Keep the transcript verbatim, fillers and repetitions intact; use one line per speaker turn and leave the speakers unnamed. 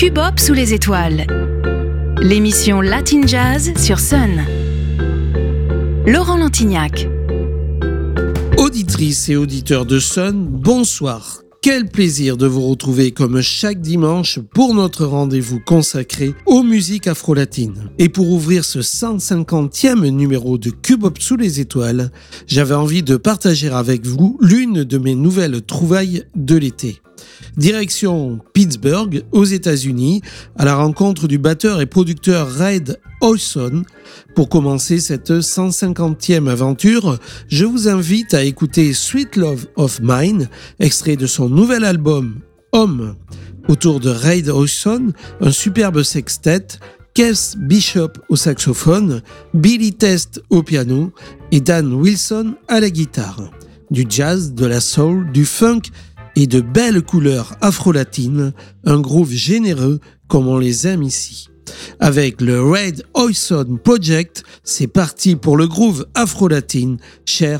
Cubop sous les étoiles. L'émission Latin Jazz sur Sun. Laurent Lantignac.
Auditrices et auditeurs de Sun, bonsoir. Quel plaisir de vous retrouver comme chaque dimanche pour notre rendez-vous consacré aux musiques afro-latines. Et pour ouvrir ce cent cinquantième numéro de Cubop sous les étoiles, j'avais envie de partager avec vous l'une de mes nouvelles trouvailles de l'été. Direction Pittsburgh, aux États-Unis, à la rencontre du batteur et producteur Red Oyson. Pour commencer cette cent cinquantième aventure, je vous invite à écouter Sweet Love of Mine, extrait de son nouvel album Homme. Autour de Red Oyson, un superbe sextet, Keith Bishop au saxophone, Billy Test au piano et Dan Wilson à la guitare. Du jazz, de la soul, du funk et de belles couleurs afro-latines, un groove généreux comme on les aime ici. Avec le Red Oyson Project, c'est parti pour le groove afro-latine cher